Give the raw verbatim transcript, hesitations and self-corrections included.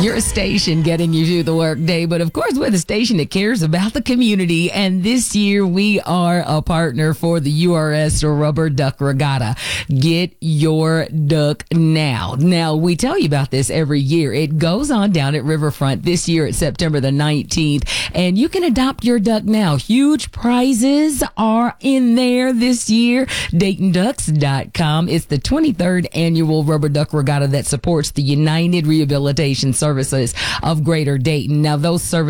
You're a station getting you through the workday, but of course, we're the station that cares about the community. And this year, we are a partner for the U R S Rubber Duck Regatta. Get your duck now. Now, we tell you about this every year. It goes on down at Riverfront this year at September the nineteenth, and you can adopt your duck now. Huge prizes are in there this year. Dayton Ducks dot com. It's the twenty-third annual Rubber Duck Regatta that supports the United Rehabilitation Services of Greater Dayton. Now, those services